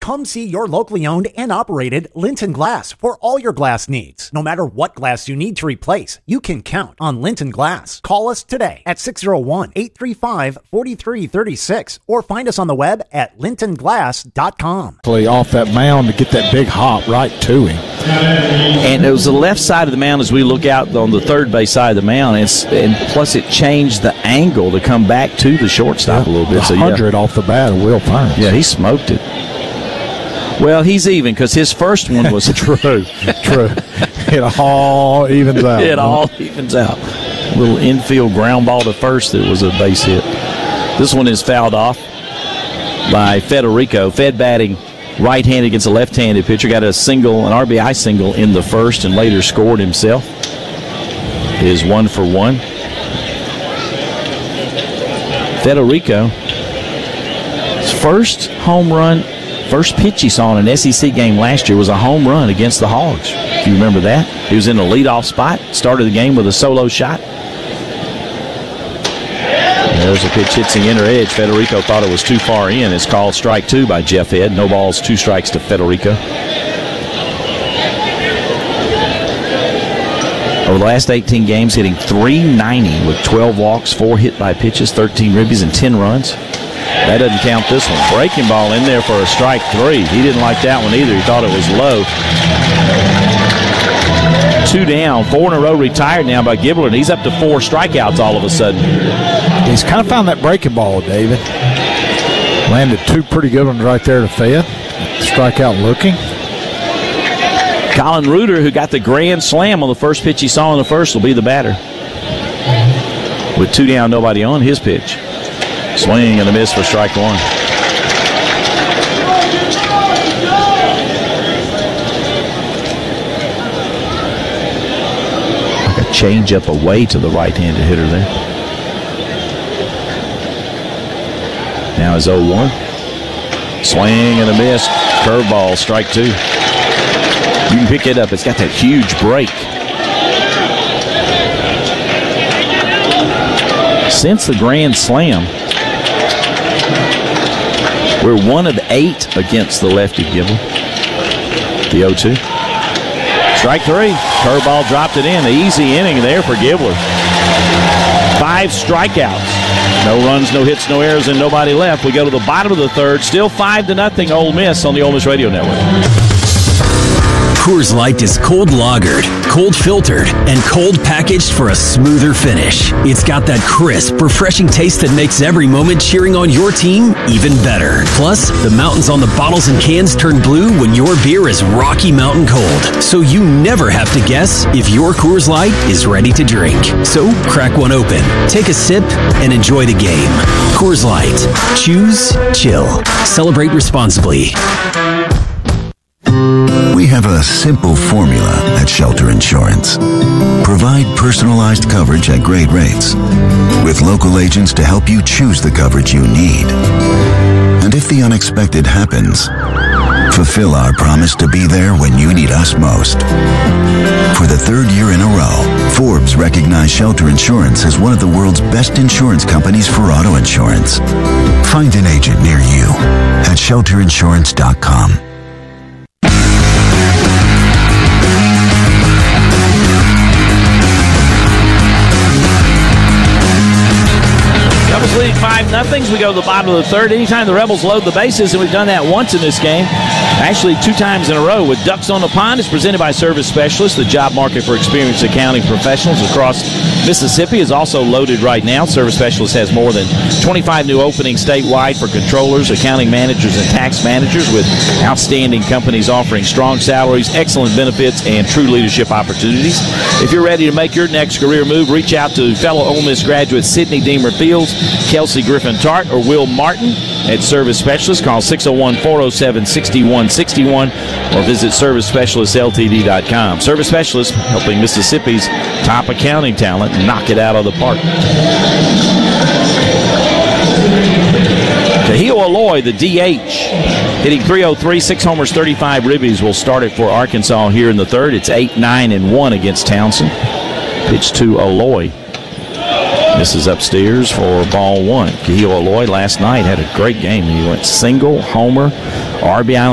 Come see your locally owned and operated Linton Glass for all your glass needs. No matter what glass you need to replace, you can count on Linton Glass. Call us today at 601-835-4336 or find us on the web at lintonglass.com. Off that mound to get that big hop right to him. And it was the left side of the mound as we look out on the third base side of the mound. And plus it changed the angle to come back to the shortstop a little bit. 100 off the bat of Will Furniss. Yeah, he smoked it. Well, he's even because his first one was true. It all evens out. It all evens out. A little infield ground ball to first that was a base hit. This one is fouled off by Federico. Fed batting right-handed against a left-handed pitcher. Got an RBI single in the first and later scored himself. Is 1 for 1. Federico, his first home run, first pitch he saw in an SEC game last year was a home run against the Hogs. If you remember that. He was in the leadoff spot, started the game with a solo shot. There's a pitch hits the inner edge. Federico thought it was too far in. It's called strike 2 by Jeff Ed. No balls, 2 strikes to Federico. Over the last 18 games, hitting .390 with 12 walks, 4 hit by pitches, 13 ribbies, and 10 runs. That doesn't count this one. Breaking ball in there for a strike 3. He didn't like that one either. He thought it was low. 2 down, 4 in a row retired now by Gibbler, and he's up to 4 strikeouts all of a sudden. He's kind of found that breaking ball, David. Landed 2 pretty good ones right there to Fed. Strikeout looking. Colin Reuter, who got the grand slam on the first pitch he saw in the first, will be the batter. With 2 down, nobody on, his pitch. Swing and a miss for strike 1. Like a change up away to the right-handed hitter there. Now is 0-1. Swing and a miss. Curveball, strike 2. You can pick it up. It's got that huge break. Since the grand slam, we're 1 of 8 against the lefty Gibbler. The 0-2. Strike 3. Curveball dropped it in. The easy inning there for Gibbler. 5 strikeouts. No runs, no hits, no errors, and nobody left. We go to the bottom of the third. Still 5-0 Ole Miss on the Ole Miss Radio Network. Coors Light is cold lagered, cold filtered, and cold packaged for a smoother finish. It's got that crisp, refreshing taste that makes every moment cheering on your team even better. Plus, the mountains on the bottles and cans turn blue when your beer is Rocky Mountain cold. So you never have to guess if your Coors Light is ready to drink. So crack one open, take a sip, and enjoy the game. Coors Light. Choose chill. Celebrate responsibly. We have a simple formula at Shelter Insurance. Provide personalized coverage at great rates, with local agents to help you choose the coverage you need. And if the unexpected happens, fulfill our promise to be there when you need us most. For the 3rd year in a row, Forbes recognized Shelter Insurance as one of the world's best insurance companies for auto insurance. Find an agent near you at shelterinsurance.com. Rebels leading 5-0. We go to the bottom of the third. Anytime the Rebels load the bases, and we've done that once in this game, actually 2 times in a row with Ducks on the Pond. It's presented by Service Specialists. The job market for experienced accounting professionals across Mississippi is also loaded right now. Service Specialists has more than 25 new openings statewide for controllers, accounting managers, and tax managers, with outstanding companies offering strong salaries, excellent benefits, and true leadership opportunities. If you're ready to make your next career move, reach out to fellow Ole Miss graduates Sidney Deemer Fields, Kelsey Griffin Tart, or Will Martin at Service Specialists. Call 601-407-6161 or visit ServiceSpecialistLTD.com. Service Specialists helping Mississippi's top accounting talent knock it out of the park. Kahil Aloy, the DH, hitting .303, 6 homers, 35 ribbies, will start it for Arkansas here in the third. It's 8-9-1 against Townsend. Pitch to Aloy. This is upstairs for ball 1. Kahil Aloy last night had a great game. He went single, homer, RBI